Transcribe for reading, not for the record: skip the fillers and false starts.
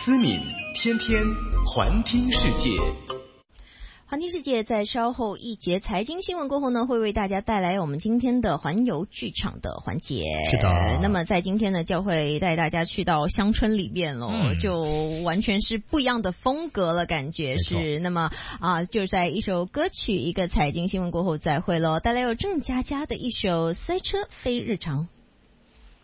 思敏天天环听世界。 环听世界在稍后一节财经新闻过后呢，会为大家带来我们今天的环游剧场的环节。 是的。 那么在今天呢，就会带大家去到乡村里面咯，就完全是不一样的风格了，感觉是。那么就在一首歌曲一个财经新闻过后再会咯，带来有郑佳佳的一首《塞车非日常》。